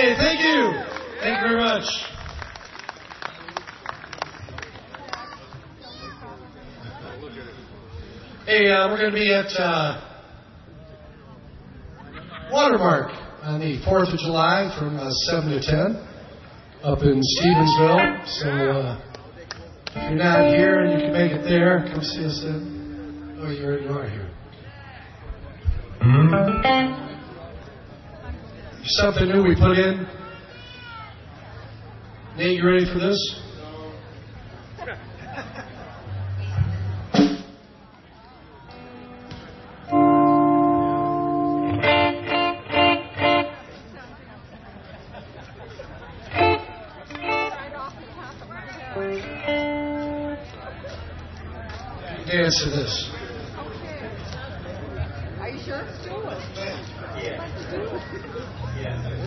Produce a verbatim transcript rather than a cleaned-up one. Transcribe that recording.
Okay, thank you. Thank you very much. Hey, uh, we're going to be at uh, Watermark on the fourth of July from uh, seven to ten up in Stevensville. So uh, if you're not here and you can make it there, come see us then. Oh, you already are here. Something new we put in. Nate, you ready for this? Dance to this. Are you sure? Do it. Yeah. Yeah.